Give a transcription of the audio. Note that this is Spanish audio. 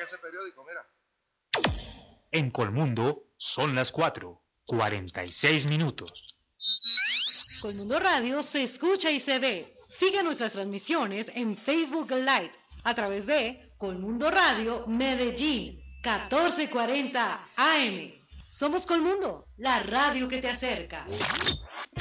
ese periódico, mira. En Colmundo son las 4:46. Colmundo Radio se escucha y se ve. Sigue nuestras transmisiones en Facebook Live a través de Colmundo Radio Medellín, 1440 AM. Somos Colmundo, la radio que te acerca.